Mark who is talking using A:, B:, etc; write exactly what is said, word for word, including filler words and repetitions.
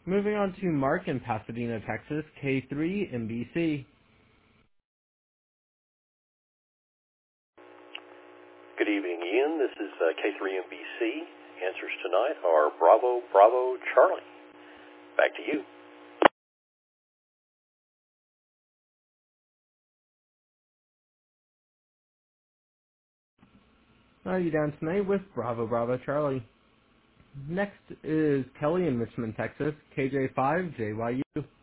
A: Moving on to Mark in Pasadena, Texas, K three M B C.
B: Good evening, Ian. This is uh, K three M B C. Answers tonight are Bravo, Bravo, Charlie. Back to you.
A: Are you down tonight with Bravo, Bravo, Charlie? Next is Kelly in Richmond, Texas, K J five J Y U.